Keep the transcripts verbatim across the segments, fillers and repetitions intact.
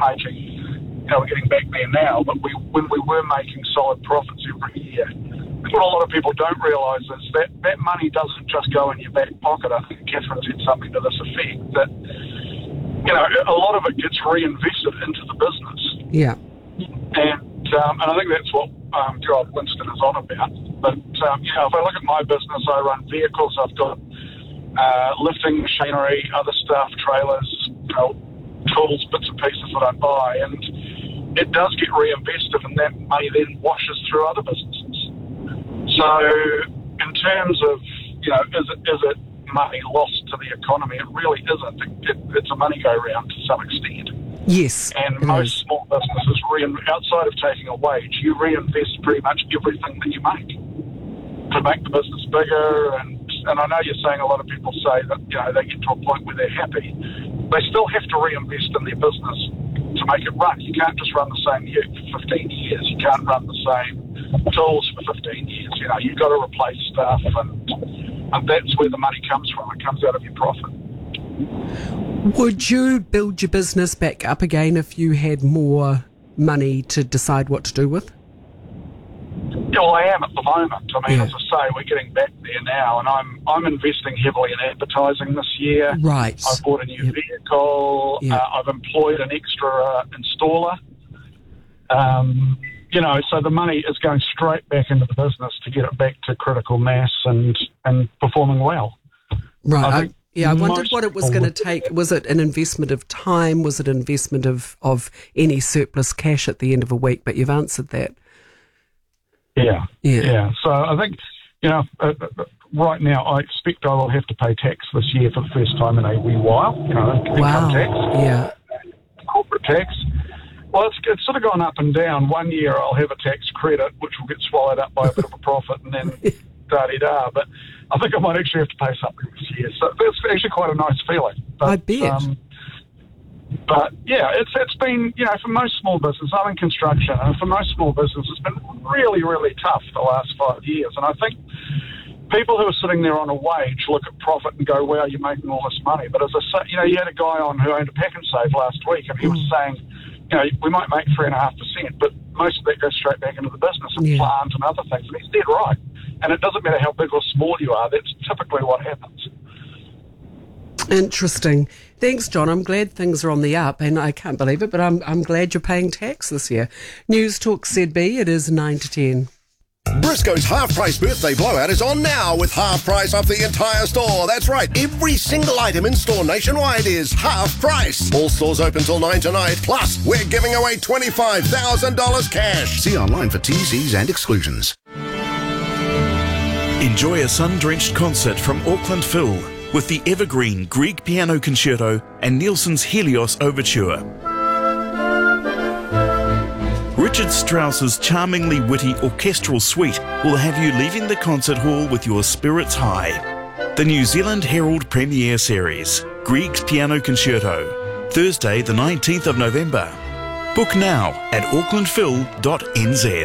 making, you know, we're getting back there now, but we when we were making solid profits every year, what a lot of people don't realise is that that money doesn't just go in your back pocket. I think Catherine said something to this effect, that, you know, a lot of it gets reinvested into the business. Yeah. And um, and I think that's what um, Gerald Winston is on about. But, um, you know, if I look at my business, I run vehicles, I've got uh, lifting machinery, other stuff, trailers, you know, tools, bits and pieces that I buy, and it does get reinvested, and that money then washes through other businesses. So in terms of, you know, is it, is it money lost to the economy? It really isn't. It, it, it's a money go round to some extent. Yes. And most is. small businesses, rein, outside of taking a wage, you reinvest pretty much everything that you make to make the business bigger. And, and I know you're saying a lot of people say that, you know, they get to a point where they're happy. They still have to reinvest in their business to make it run. You can't just run the same ute for fifteen years. You can't run the same tools for fifteen years. You know, you've got to replace stuff, and, and that's where the money comes from. It comes out of your profit. Would you build your business back up again if you had more money to decide what to do with? Yeah, well, I am at the moment. I mean, yeah. as I say, we're getting back there now, and I'm I'm investing heavily in advertising this year. Right. I've bought a new yep. vehicle. Yep. Uh, I've employed an extra uh, installer. Um, you know, so the money is going straight back into the business to get it back to critical mass and, and performing well. Right. I I, yeah, I wondered most what it was going to take. Was it an investment of time? Was it an investment of, of any surplus cash at the end of a week? But you've answered that. Yeah, yeah. Yeah. So I think, you know, uh, right now I expect I will have to pay tax this year for the first time in a wee while. You know, income wow. tax. Yeah. Corporate tax. Well, it's, it's sort of gone up and down. One year I'll have a tax credit, which will get swallowed up by a bit of a profit, and then da-de-da. But I think I might actually have to pay something this year. So that's actually quite a nice feeling. But, I bet. Um, but, yeah, it's it's been, you know, for most small business, I'm in construction, and for most small business, it's been really, really tough the last five years. And I think people who are sitting there on a wage look at profit and go, wow, you're making all this money. But as I say, you know, you had a guy on who owned a Pack and Save last week, and he was saying, you know, we might make three and a half percent, but most of that goes straight back into the business and yeah. plant and other things. And he's dead right. And it doesn't matter how big or small you are. That's typically what happens. Interesting. Thanks, John. I'm glad things are on the up, and I can't believe it, but I'm I'm glad you're paying tax this year. News Talk Z B, it is nine to ten. Briscoe's half-price birthday blowout is on now with half price off the entire store. That's right, every single item in store nationwide is half price. All stores open till nine tonight. Plus, we're giving away twenty-five thousand dollars cash. See online for T Cs and exclusions. Enjoy a sun-drenched concert from Auckland Phil with the evergreen Grieg Piano Concerto and Nielsen's Helios Overture. Richard Strauss's charmingly witty orchestral suite will have you leaving the concert hall with your spirits high. The New Zealand Herald Premiere Series, Grieg's Piano Concerto, Thursday the nineteenth of November. Book now at auckland phil dot n z.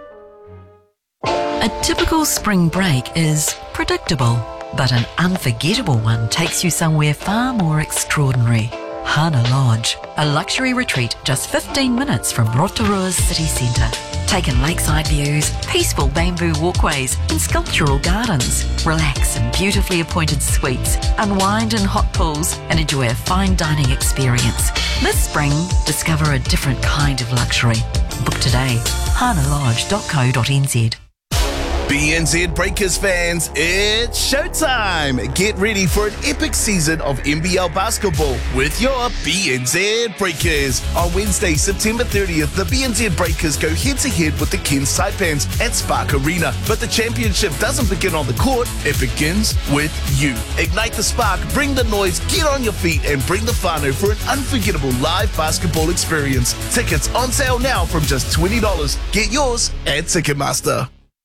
A typical spring break is predictable, but an unforgettable one takes you somewhere far more extraordinary. Hana Lodge, a luxury retreat just fifteen minutes from Rotorua's city centre. Take in lakeside views, peaceful bamboo walkways and sculptural gardens. Relax in beautifully appointed suites, unwind in hot pools and enjoy a fine dining experience. This spring, discover a different kind of luxury. Book today, hana lodge dot co dot n z. B N Z Breakers fans, it's showtime! Get ready for an epic season of N B L basketball with your B N Z Breakers. On Wednesday, September thirtieth, the B N Z Breakers go head-to-head with the Cairns Taipans at Spark Arena. But the championship doesn't begin on the court, it begins with you. Ignite the spark, bring the noise, get on your feet and bring the whānau for an unforgettable live basketball experience. Tickets on sale now from just twenty dollars. Get yours at Ticketmaster.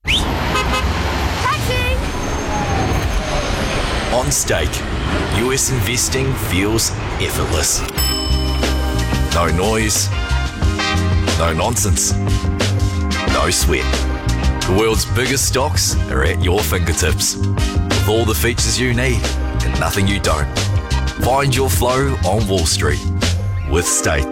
On Stake, U S investing feels effortless. No noise, no nonsense, no sweat. The world's biggest stocks are at your fingertips, with all the features you need and nothing you don't. Find your flow on Wall Street with Stake.